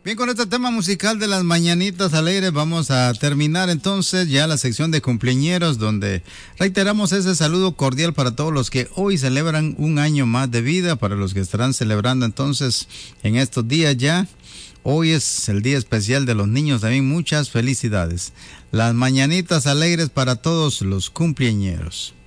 Bien, con este tema musical de las mañanitas alegres vamos a terminar entonces ya la sección de cumpleañeros, donde reiteramos ese saludo cordial para todos los que hoy celebran un año más de vida, para los que estarán celebrando entonces en estos días ya. Hoy es el día especial de los niños, también muchas felicidades. Las mañanitas alegres para todos los cumpleañeros.